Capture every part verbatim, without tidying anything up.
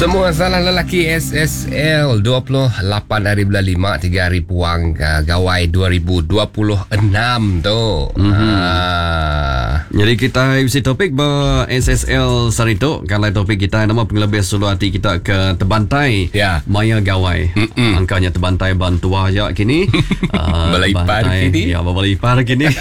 Semua salah lelaki S S L dua puluh lapan hari bulan lima, tiga hari puang uh, gawai dua ribu dua puluh enam tu. Mm-hmm. Ah. Jadi kita isi topik ber S S L Sarito. Kalau topik kita nama pengelebih suluh hati kita ke terbantai. Ya. Maya gawai. Mm-mm. Angkanya terbantai bantua ya kini. uh, Balipar kini. Ya, balipar kini.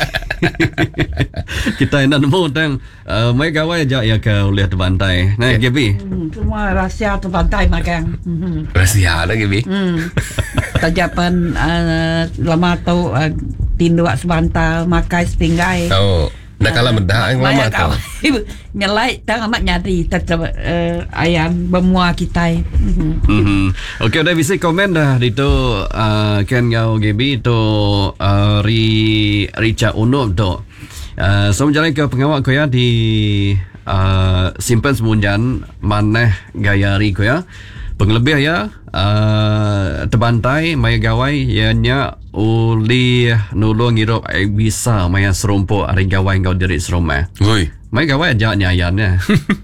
Kita nak nemu tentang uh, Maya gawai aja ya ke oleh terbantai. Nah, Ya. Gaby. Hmm, semua rahsia terbantai makan. Hmm. Rahsia dah Gaby. Hmm. Tajapan uh, lama tu uh, tinduak sebantal makai sepinggai. Oh. Nak kalah mendah yang lama tu. Nyelai tang amat nyari tetap uh, ayam bermua kita. Hmm. Mm-hmm. Okey, dah bisa komen dah di tu uh, kan kau Gaby tu uh, ri Richa Unum tu. Uh, so menjalani ke pengawal ko ya di uh, simpan semunjan maneh gaya ri ko ya. Pengelebih ya uh, terbantai maya gawai ianya uli nulung hirup bisa maya serumpo ari gawai kau diri serumah. Oi. Maya gawai aja nyayannya.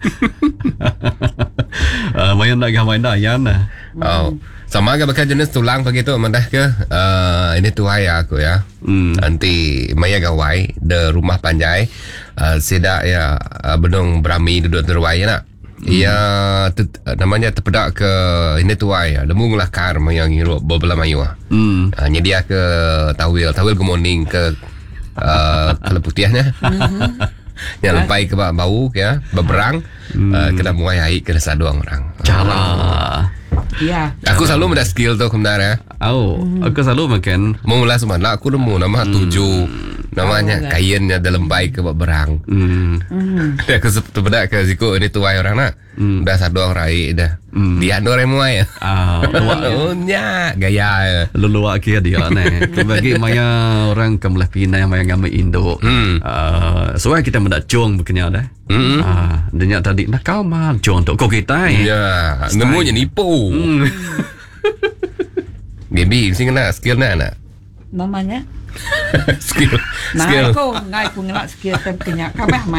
uh, maya nak gawai dah yan. Oh. Sama ke bakal jenis tulang begitu mendah ke uh, ini tu ayah aku ya. Hmm. Nanti maya gawai de rumah panjai uh, sedak ya uh, benung berami duduk terwai nak. Ia te, namanya terpedak ke ini tuai lemung lah kar yang hirup bebelah mayu ah. Hmm. Uh, nyedia ke tawil tawil ke morning ke uh, kalau putihnya. Yang lepai ke bau ya beberang Hmm. uh, kena muai air kena saduang orang. Cara. Ya. Aku selalu ada skill tu sebenarnya. Oh, aku selalu makan. Mula semana aku nemu nama tujuh namanya Oh, kainnya dalam baik ke berang. Hmm. Hmm. Aku sebenarnya ke siku ini tuai orang nak. Hmm. Dah saduang rai dah. Hmm. Dia ada orang muai. Ah, luak. Oh nya gaya. Luluak kia dia ne. Bagi maya orang kemelah pinai maya ngame Indo. Hmm. Ah, soalnya kita mendak cung bekenya dah. Hmm. Ah, denyak tadi nak kau mal cung untuk kau kita. Ya, nemunya nipu. Hmm. Gaby, sing kena skill nak nak. Namanya skill. nah Skill. aku ngai ku ngelak skill tem kenyak kabeh mai.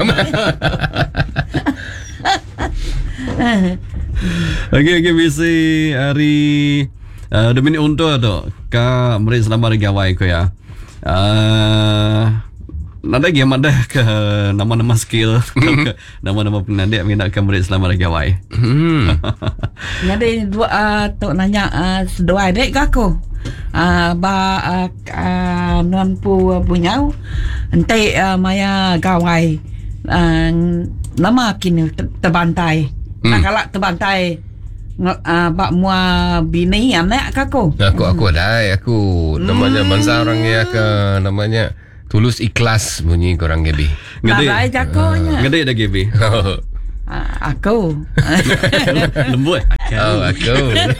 Okey, okey, bisi hari uh, demi untuk tu ka meri selama hari gawai ko ya. Ah, nada game ada ke nama-nama skill ke nama-nama penandik minat ke meri selama hari gawai. Hmm. Nyade dua uh, tu nanya uh, sedua dek ke aku. Uh, ba uh, uh, non pu bunyau ente uh, maya gawai uh, nama kini ter- terbantai. Hmm. Nak kalak terbantai uh, bak mua bini anak ke aku. Aku aku ada aku namanya bangsa orang ya ke namanya tulus ikhlas bunyi korang Gaby. Tak Ngede. ada jakonya. Ngede dah Gaby. Uh, aku. Lembut. Oh aku.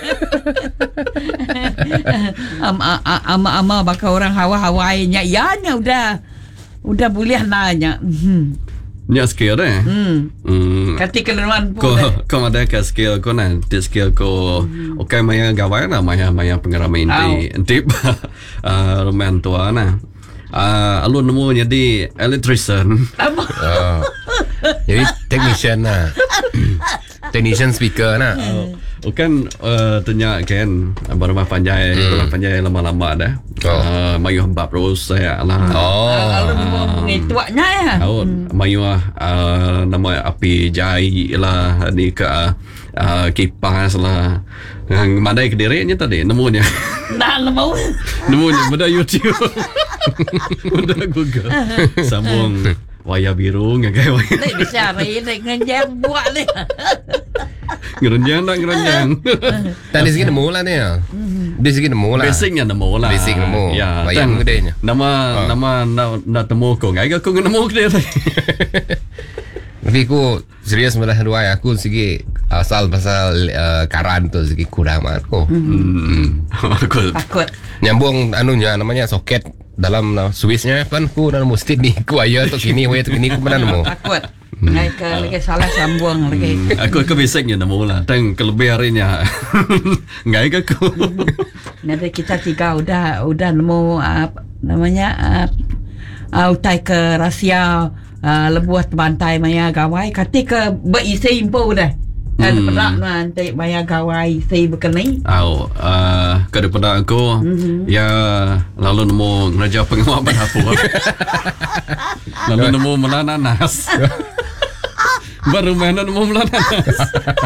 Am ama ama bakal orang hawa-hawainya. Ianya udah udah boleh nanya. Hmm. Nya skill dah. Hmm. Hmm. Kati keluaran Ko pun. ko ada ke skill ko na di skill ko okay maya gawai na maya maya pengarama inti intip uh, roman tua na uh, alun nemu jadi electrician. Oh. Jadi technician lah. Technician speaker lah. Oh, kan uh, tanya kan berumah panjai Hmm. berumah panjai lama-lama dah. Oh. Uh, mayu hembap terus saya lah. Oh. Kalau mau mengituaknya ya. Tahu mayu uh, nama api jai lah ni ke uh, kipas lah. Yang madai kedirinya tadi nemunya. Nah, mau. Nemunya benda YouTube. Benda Google. Sambung wayar biru ngagai wayar. Nek bisa rai nek ngenjang buat ni. Ngerenjang tak ngerenjang. Tadi sikit nemu lah ni ya. Dia sikit nemu lah. Basicnya nemu lah. Basic nemu. Ya. Bayang dan gedenya. Nama Ah. nama nak nak temu kau. Ngai aku nemu dia tadi. Tapi aku serius malah dua aku sikit asal pasal uh, karan tu sikit kurang mat aku. Hmm. Aku Takut. Nyambung anunya namanya soket dalam uh, switchnya kan aku dah mesti ni ku ayah tu sini waya tu sini aku mana nemu. Takut. Ngai ke lagi salah sambung lagi. Hmm, aku aku basicnya nemu lah. Dan kelebih harinya. Ngai ke aku. Nanti kita tiga udah udah nemu uh, namanya uh, uh, utai ke rahsia uh, lebuah terbantai maya gawai kati ke berisi impo dah. Ada perak nanti bayar gawai saya berkenai. Au, uh, daripada aku, mm-hmm. ya lalu nemu ngeraja pengawal dapur. Lalu nemu melananas. Baru mana nemu melananas.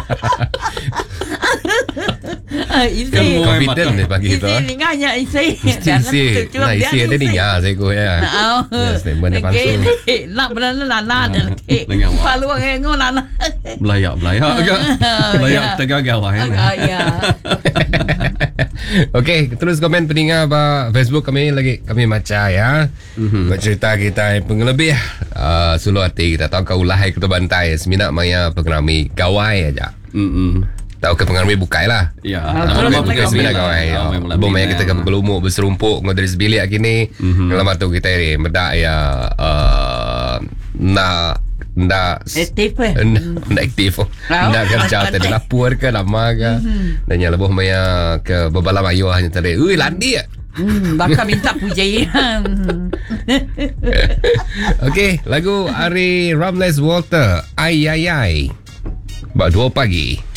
Isi confident ni pagi tu. Isi nganya isi. Isi, nah isi ada ni ya saya ko ya. Statement dia palsu. Nak benar lana dan palu ngeng lana. Belayak belayak ke? Belayak tergagal lah. Ya. Okey, terus komen pendengar ba Facebook kami lagi kami macam ya. Mm-hmm. Bercerita kita pengelebih uh, suluh hati kita tahu kau lahir kita bantai semina maya pengrami gawai aja. Hmm. Tahu ke pengarami bukai lah. Ya. Nama bukai sebenarnya kawai. Lebih banyak kita ke bergelumuk berserumpuk ngau dari sebilik kini. Lama tu kita ni mendak ya nak nak aktif eh. Nak aktif. Nak kerja tadi lapor ke lama ke. Dan yang lebih banyak ke bebalam ayu hanya tadi. Ui landi ya. Hmm, bakal minta pujian. Okey, lagu Ari Ramles Walter. Ai ai ai. Bak dua pagi.